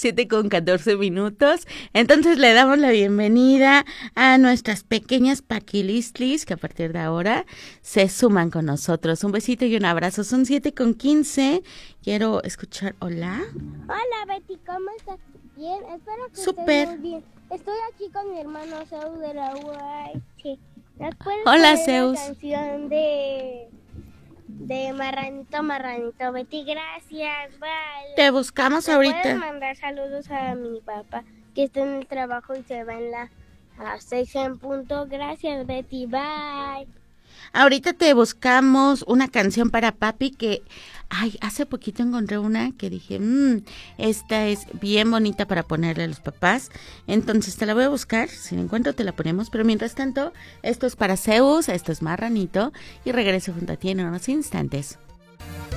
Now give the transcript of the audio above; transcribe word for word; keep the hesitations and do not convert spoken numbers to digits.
siete con catorce minutos. Entonces le damos la bienvenida a nuestras pequeñas paquilistlis que a partir de ahora se suman con nosotros. Un besito y un abrazo. Son siete con quince. Quiero escuchar. Hola. Hola Betty, ¿cómo estás? Bien, espero que Súper. estés muy bien. Estoy aquí con mi hermano Zeus de la U A H. ¿Nos puedes Hola, poner Zeus. la canción de de Marranito Marranito? Betty, gracias. Bye. Te buscamos ¿Me ahorita. puedes mandar saludos a mi papá que está en el trabajo y se va en la a seis en punto? Gracias Betty, bye. Ahorita te buscamos una canción para papi que, ay, hace poquito encontré una que dije, mmm, esta es bien bonita para ponerle a los papás. Entonces te la voy a buscar, si la encuentro te la ponemos, pero mientras tanto, esto es para Zeus, esto es Marranito y regreso junto a ti en unos instantes.